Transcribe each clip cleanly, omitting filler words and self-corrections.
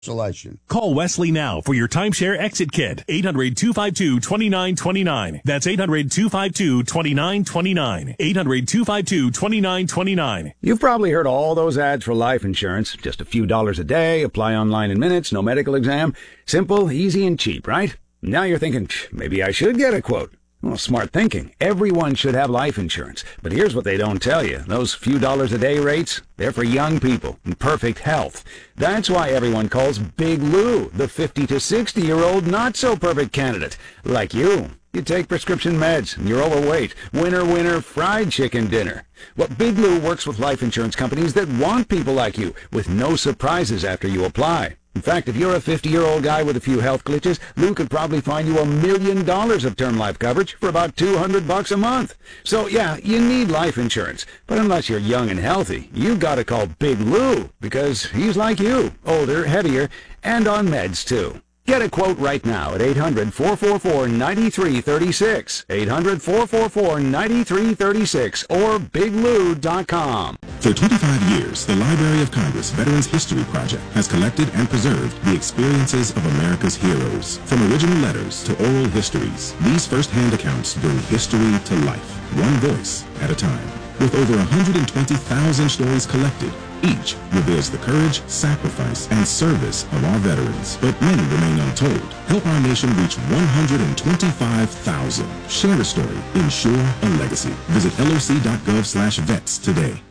Selection. Call Wesley now for your timeshare exit kit. 800-252-2929. That's 800-252-2929. 800-252-2929. You've probably heard all those ads for life insurance. Just a few dollars a day, apply online in minutes, no medical exam. Simple, easy, and cheap, right? Now you're thinking, maybe I should get a quote. Well, smart thinking. Everyone should have life insurance. But here's what they don't tell you. Those few dollars a day rates, they're for young people in perfect health. That's why everyone calls Big Lou the 50 to 60-year-old not-so-perfect candidate. Like you. You take prescription meds, and you're overweight. Winner, fried chicken dinner. Well, Big Lou works with life insurance companies that want people like you, with no surprises after you apply. In fact, if you're a 50-year-old guy with a few health glitches, Lou could probably find you $1 million of term life coverage for about $200 a month. So, yeah, you need life insurance. But unless you're young and healthy, you've got to call Big Lou, because he's like you, older, heavier, and on meds, too. Get a quote right now at 800-444-9336, 800-444-9336, or biglou.com. For 25 years, the Library of Congress Veterans History Project has collected and preserved the experiences of America's heroes. From original letters to oral histories, these first-hand accounts bring history to life, one voice at a time. With over 120,000 stories collected, each reveals the courage, sacrifice, and service of our veterans, but many remain untold. Help our nation reach 125,000. Share a story. Ensure a legacy. Visit loc.gov/vets today.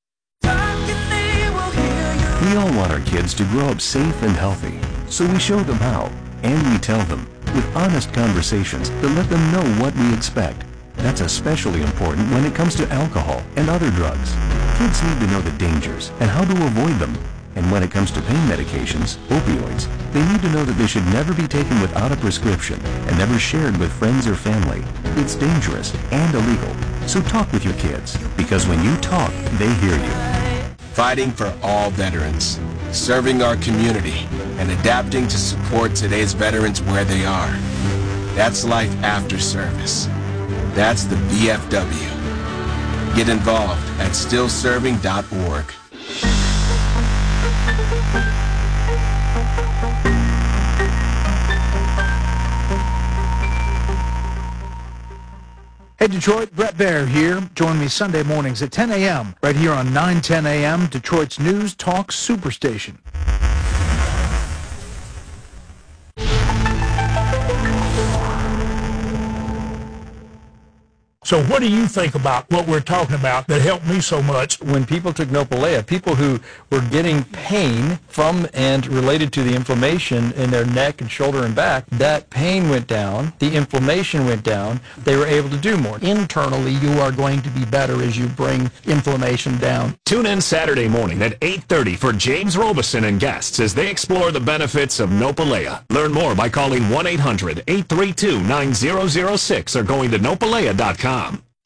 We all want our kids to grow up safe and healthy, so we show them how, and we tell them with honest conversations that let them know what we expect. That's especially important when it comes to alcohol and other drugs. Kids need to know the dangers and how to avoid them. And when it comes to pain medications, opioids, they need to know that they should never be taken without a prescription and never shared with friends or family. It's dangerous and illegal. So talk with your kids, because when you talk, they hear you. Fighting for all veterans, serving our community, and adapting to support today's veterans where they are. That's life after service. That's the VFW. Get involved at stillserving.org. Hey Detroit, Brett Baer here. Join me Sunday mornings at 10 a.m. right here on 910 a.m. Detroit's News Talk Superstation. So what do you think about what we're talking about that helped me so much? When people took Nopalea, people who were getting pain from and related to the inflammation in their neck and shoulder and back, that pain went down, the inflammation went down, they were able to do more. Internally, you are going to be better as you bring inflammation down. Tune in Saturday morning at 8:30 for James Robeson and guests as they explore the benefits of Nopalea. Learn more by calling 1-800-832-9006 or going to nopalea.com.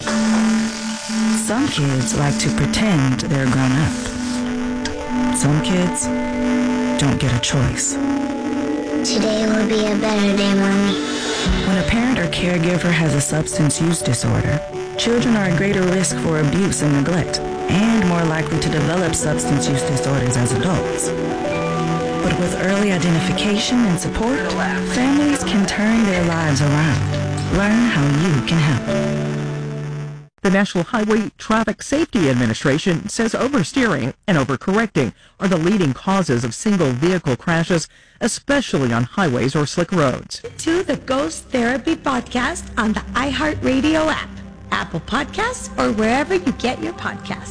Some kids like to pretend they're grown up. Some kids don't get a choice. Today will be a better day, Mommy. When a parent or caregiver has a substance use disorder, children are at greater risk for abuse and neglect, and more likely to develop substance use disorders as adults. But with early identification and support, families can turn their lives around. Learn how you can help. The National Highway Traffic Safety Administration says oversteering and overcorrecting are the leading causes of single vehicle crashes, especially on highways or slick roads. To the Ghost Therapy Podcast on the iHeartRadio app, Apple Podcasts, or wherever you get your podcasts.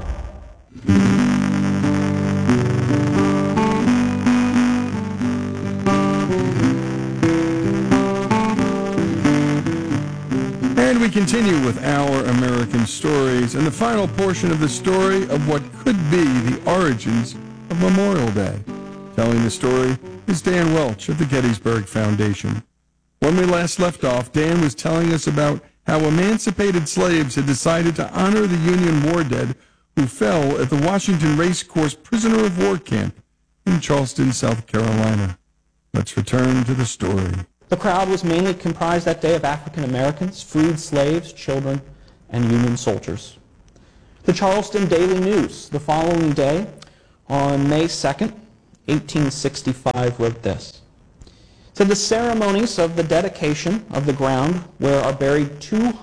And we continue with Our American Stories and the final portion of the story of what could be the origins of Memorial Day. Telling the story is Dan Welch of the Gettysburg Foundation. When we last left off, Dan was telling us about how emancipated slaves had decided to honor the Union war dead who fell at the Washington Race Course Prisoner of War Camp in Charleston, South Carolina. Let's return to the story. The crowd was mainly comprised that day of African Americans, freed slaves, children, and Union soldiers. The Charleston Daily News, the following day, on May 2nd, 1865, wrote this. It said, the ceremonies of the dedication of the ground where are buried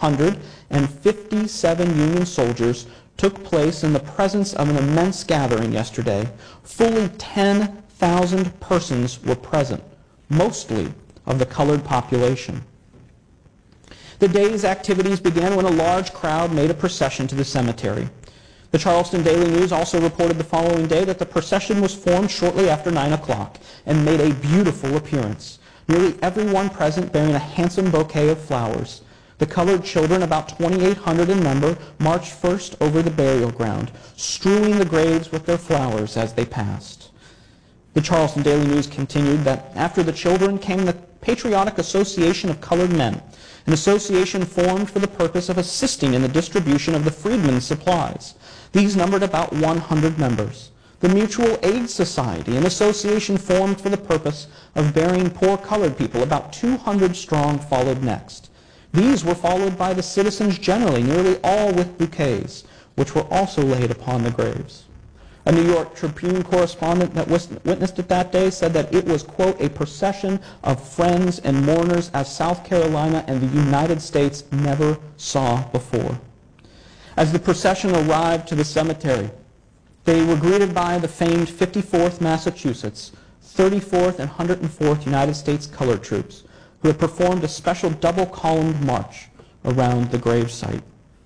257 Union soldiers took place in the presence of an immense gathering yesterday. Fully 10,000 persons were present, mostly of the colored population. The day's activities began when a large crowd made a procession to the cemetery. The Charleston Daily News also reported the following day that the procession was formed shortly after 9 o'clock and made a beautiful appearance. Nearly everyone present bearing a handsome bouquet of flowers. The colored children, about 2,800 in number, marched first over the burial ground, strewing the graves with their flowers as they passed. The Charleston Daily News continued that after the children came the Patriotic Association of Colored Men, an association formed for the purpose of assisting in the distribution of the freedmen's supplies. These numbered about 100 members. The Mutual Aid Society, an association formed for the purpose of burying poor colored people, about 200 strong, followed next. These were followed by the citizens generally, nearly all with bouquets, which were also laid upon the graves. A New York Tribune correspondent that witnessed it that day said that it was, quote, a procession of friends and mourners as South Carolina and the United States never saw before. As the procession arrived to the cemetery, they were greeted by the famed 54th Massachusetts, 34th and 104th United States Colored Troops, who had performed a special double-columned march around the gravesite.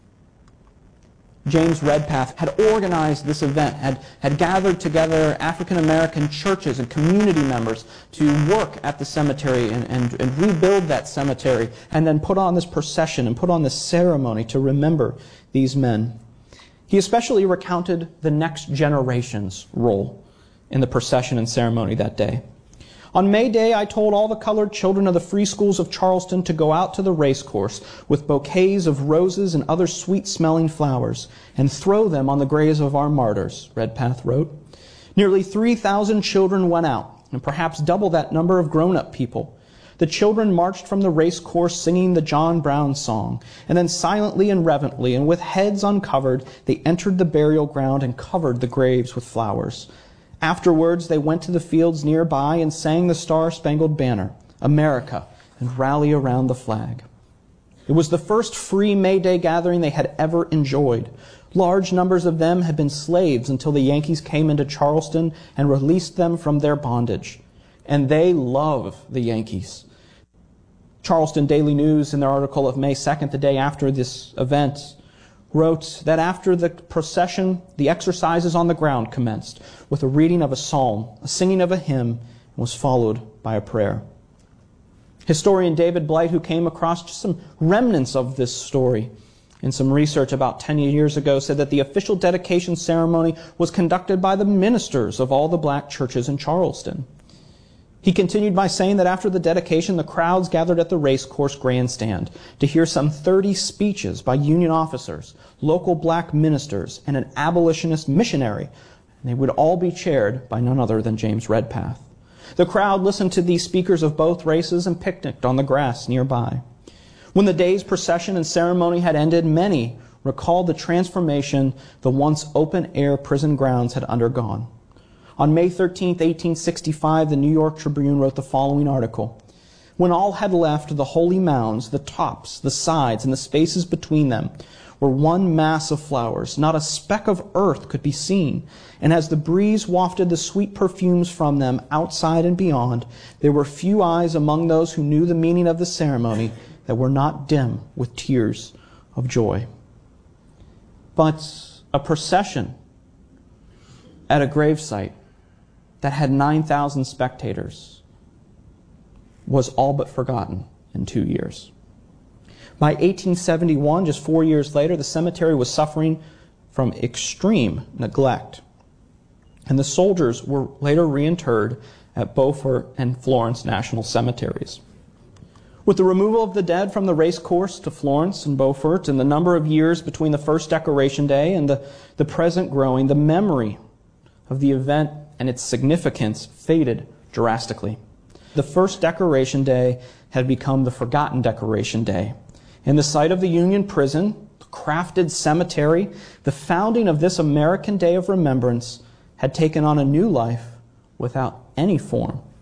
James Redpath had organized this event, had gathered together African-American churches and community members to work at the cemetery and rebuild that cemetery, and then put on this procession and put on this ceremony to remember these men. He especially recounted the next generation's role in the procession and ceremony that day. On May Day, I told all the colored children of the free schools of Charleston to go out to the race course with bouquets of roses and other sweet-smelling flowers and throw them on the graves of our martyrs, Redpath wrote. Nearly 3,000 children went out, and perhaps double that number of grown-up people. The children marched from the race course singing the John Brown song, and then silently and reverently and with heads uncovered, they entered the burial ground and covered the graves with flowers. Afterwards, they went to the fields nearby and sang the Star-Spangled Banner, America, and rally around the flag. It was the first free May Day gathering they had ever enjoyed. Large numbers of them had been slaves until the Yankees came into Charleston and released them from their bondage. And they love the Yankees. Charleston Daily News, in their article of May 2nd, the day after this event, wrote that after the procession, the exercises on the ground commenced with a reading of a psalm, a singing of a hymn, and was followed by a prayer. Historian David Blight, who came across just some remnants of this story in some research about 10 years ago, said that the official dedication ceremony was conducted by the ministers of all the black churches in Charleston. He continued by saying that after the dedication, the crowds gathered at the racecourse grandstand to hear some 30 speeches by Union officers, local black ministers, and an abolitionist missionary. And they would all be chaired by none other than James Redpath. The crowd listened to these speakers of both races and picnicked on the grass nearby. When the day's procession and ceremony had ended, many recalled the transformation the once open-air prison grounds had undergone. On May 13, 1865, the New York Tribune wrote the following article. When all had left, the holy mounds, the tops, the sides, and the spaces between them were one mass of flowers. Not a speck of earth could be seen. And as the breeze wafted the sweet perfumes from them outside and beyond, there were few eyes among those who knew the meaning of the ceremony that were not dim with tears of joy. But a procession at a gravesite that had 9,000 spectators was all but forgotten in 2 years. By 1871, just 4 years later, the cemetery was suffering from extreme neglect. And the soldiers were later reinterred at Beaufort and Florence National Cemeteries. With the removal of the dead from the race course to Florence and Beaufort and the number of years between the first Decoration Day and the present growing, the memory of the event and its significance faded drastically. The first Decoration Day had become the forgotten Decoration Day. In the site of the Union prison, the crafted cemetery, the founding of this American Day of Remembrance had taken on a new life without any form